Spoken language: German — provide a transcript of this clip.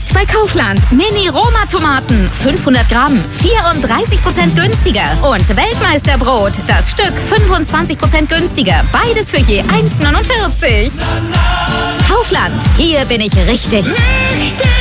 Jetzt bei Kaufland. Mini-Roma-Tomaten, 500 Gramm, 34% günstiger. Und Weltmeisterbrot, das Stück 25% günstiger. Beides für je 1,49. Kaufland, hier bin ich richtig.